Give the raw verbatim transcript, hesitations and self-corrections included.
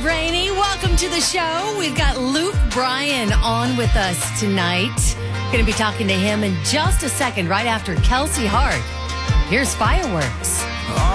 Rainey. Welcome to the show. We've got Luke Bryan on with us tonight. Going to be talking to him in just a second, right after Kelsey Hart. Here's Fireworks.